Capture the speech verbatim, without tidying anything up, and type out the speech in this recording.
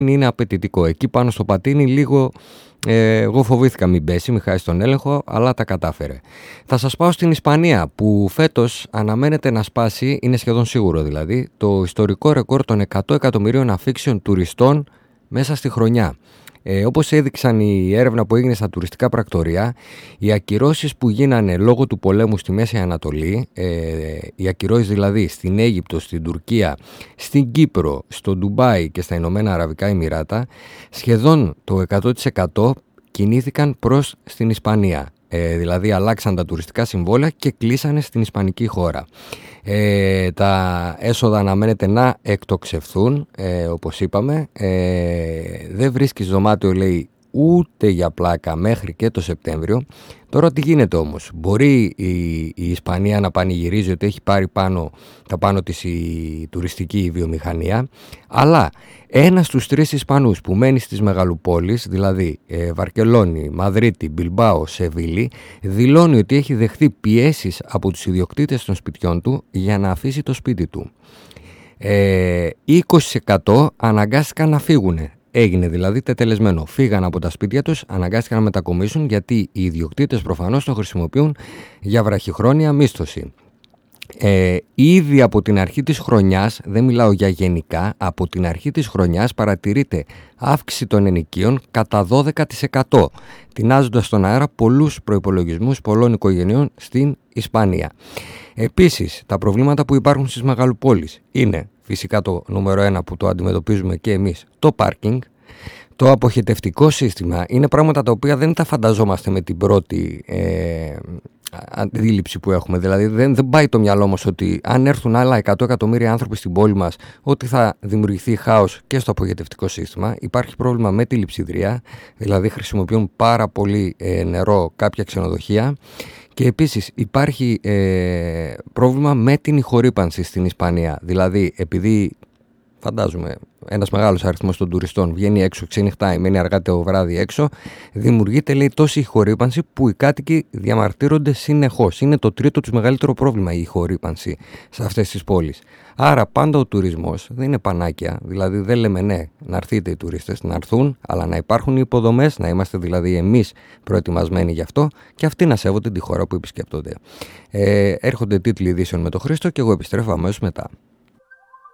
είναι απαιτητικό. Εκεί πάνω στο πατίνι λίγο ε, εγώ φοβήθηκα μην πέσει, μην χάσει τον έλεγχο, αλλά τα κατάφερε. Θα σας πάω στην Ισπανία, που φέτος αναμένεται να σπάσει, είναι σχεδόν σίγουρο δηλαδή, το ιστορικό ρεκόρ των εκατό εκατομμυρίων αφήξεων τουριστών μέσα στη χρονιά. Ε, όπως έδειξαν η έρευνα που έγινε στα τουριστικά πρακτορία, οι ακυρώσεις που γίνανε λόγω του πολέμου στη Μέση Ανατολή, ε, οι ακυρώσεις δηλαδή στην Αίγυπτο, στην Τουρκία, στην Κύπρο, στο Ντουμπάι και στα Ηνωμένα Αραβικά Εμιράτα, σχεδόν το εκατό τοις εκατό κινήθηκαν προς την Ισπανία. Ε, δηλαδή αλλάξαν τα τουριστικά συμβόλαια και κλείσανε στην Ισπανική χώρα. Ε, τα έσοδα αναμένεται να εκτοξευθούν, ε, όπως είπαμε. Ε, δεν βρίσκεις δωμάτιο, λέει, ούτε για πλάκα μέχρι και το Σεπτέμβριο. Τώρα τι γίνεται όμως? Μπορεί η, η Ισπανία να πανηγυρίζει ότι έχει πάρει πάνω, τα πάνω της η τουριστική βιομηχανία, αλλά ένας στους τρεις Ισπανούς που μένει στις μεγαλοπόλεις, δηλαδή ε, Βαρκελόνη, Μαδρίτη, Μπιλμπάο, Σεβίλη, δηλώνει ότι έχει δεχθεί πιέσεις από τους ιδιοκτήτες των σπιτιών του για να αφήσει το σπίτι του. Ε, είκοσι τοις εκατό αναγκάστηκαν να φύγουν. Έγινε δηλαδή τετελεσμένο. Φύγαν από τα σπίτια τους, αναγκάστηκαν να μετακομίσουν, γιατί οι ιδιοκτήτες προφανώς το χρησιμοποιούν για βραχυχρόνια μίσθωση. Ε, ήδη από την αρχή της χρονιάς, δεν μιλάω για γενικά, από την αρχή της χρονιάς παρατηρείται αύξηση των ενοικίων κατά δώδεκα τοις εκατό, τεινάζοντας στον αέρα πολλούς προϋπολογισμούς πολλών οικογενειών στην Ισπανία. Επίσης, τα προβλήματα που υπάρχουν στις μεγαλοπόλεις είναι φυσικά το νούμερο ένα που το αντιμετωπίζουμε και εμείς, το πάρκινγκ. Το αποχετευτικό σύστημα είναι πράγματα τα οποία δεν τα φανταζόμαστε με την πρώτη ε, αντίληψη που έχουμε. Δηλαδή δεν, δεν πάει το μυαλό μας ότι αν έρθουν άλλα εκατό εκατομμύρια άνθρωποι στην πόλη μας, ότι θα δημιουργηθεί χάος και στο αποχετευτικό σύστημα. Υπάρχει πρόβλημα με τη λειψιδρία, δηλαδή χρησιμοποιούν πάρα πολύ ε, νερό κάποια ξενοδοχεία. Και επίσης υπάρχει ε, πρόβλημα με την ηχορύπανση στην Ισπανία. Δηλαδή επειδή φαντάζομαι ένας μεγάλος αριθμός των τουριστών βγαίνει έξω, ξενυχτάει, μένει αργά το βράδυ έξω, δημιουργείται, λέει, τόση ηχορύπανση που οι κάτοικοι διαμαρτύρονται συνεχώς. Είναι το τρίτο τους μεγαλύτερο πρόβλημα η ηχορύπανση σε αυτές τις πόλεις. Άρα πάντα ο τουρισμός δεν είναι πανάκια, δηλαδή δεν λέμε ναι να έρθείτε οι τουρίστες, να έρθουν, αλλά να υπάρχουν οι υποδομές, να είμαστε δηλαδή εμείς προετοιμασμένοι γι' αυτό και αυτοί να σέβονται τη χώρα που επισκέπτονται. Ε, έρχονται τίτλοι ειδήσεων με τον Χρήστο και εγώ επιστρέφω αμέσως μετά.